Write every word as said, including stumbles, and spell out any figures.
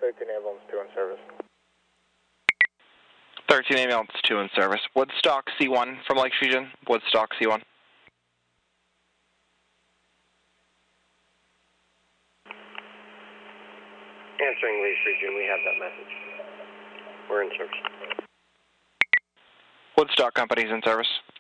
thirteen ambulance two in service. thirteen ambulance two in service. Woodstock C one from Lakes Region. Woodstock C one. Answering Lakes Region, we have that message. We're in service. Woodstock company's in service.